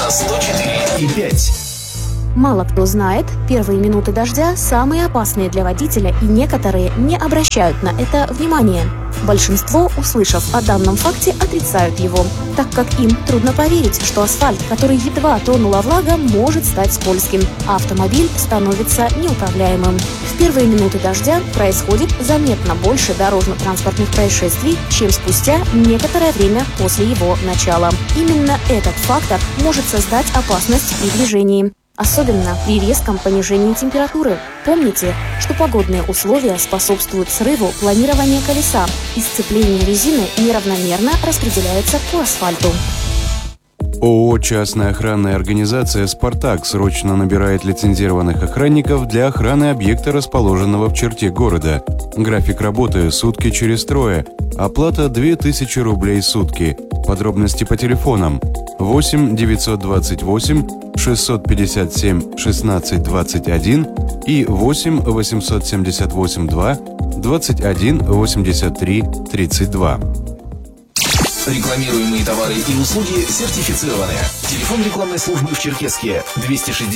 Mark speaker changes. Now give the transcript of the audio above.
Speaker 1: на 104,5.
Speaker 2: Мало кто знает, первые минуты дождя самые опасные для водителя, и некоторые не обращают на это внимания. Большинство, услышав о данном факте, отрицают его, так как им трудно поверить, что асфальт, который едва тронула влага, может стать скользким, а автомобиль становится неуправляемым. В первые минуты дождя происходит заметно больше дорожно-транспортных происшествий, чем спустя некоторое время после его начала. Именно этот фактор может создать опасность при движении. Особенно при резком понижении температуры. Помните, что погодные условия способствуют срыву планирования колеса, и сцепление резины неравномерно распределяется по асфальту.
Speaker 3: ООО «Частная охранная организация «Спартак» срочно набирает лицензированных охранников для охраны объекта, расположенного в черте города. График работы – сутки через трое. Оплата – 2000 рублей в сутки. Подробности по телефонам 8 928 657 16 21 и 8 878 2 21 83 32.
Speaker 1: Рекламируемые товары и услуги сертифицированы. Телефон рекламной службы в Черкесске 260